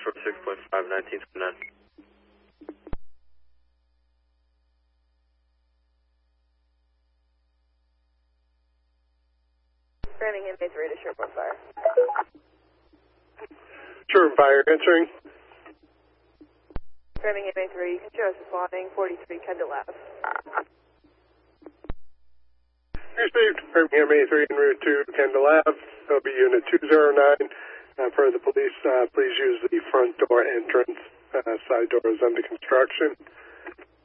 short 6.5, 1929. Framingham Bay 3 to Sherbrooke Fire. Sherbrooke Fire answering. Framingham Bay 3, you can show us responding 43 Kendall Ave. Received. Framingham Bay 3 en route to Kendall Ave. That'll be unit 209. Per the police, please use the front door entrance. Side door is under construction.